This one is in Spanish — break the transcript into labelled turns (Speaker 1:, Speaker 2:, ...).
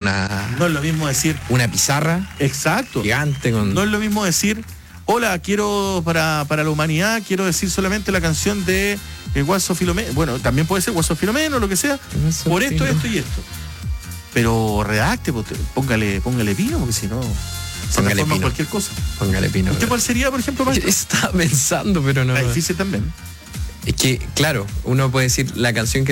Speaker 1: No es lo mismo decir
Speaker 2: una pizarra.
Speaker 1: Exacto.
Speaker 2: Gigante con...
Speaker 1: No es lo mismo decir, hola, quiero para la humanidad, quiero decir solamente la canción de Guaso Filomeno. Bueno, también puede ser Guaso Filomeno, lo que sea.
Speaker 2: Eso
Speaker 1: Por esto,
Speaker 2: sí,
Speaker 1: esto y esto. Pero redacte, póngale pino, porque si no se
Speaker 2: Póngale
Speaker 1: transforma en
Speaker 2: pino.
Speaker 1: cualquier cosa.
Speaker 2: Póngale pino.
Speaker 1: ¿Usted cuál sería, por ejemplo, maestro?
Speaker 2: Estaba pensando, pero no.
Speaker 1: Está difícil también.
Speaker 2: Es que, claro, uno puede decir la canción que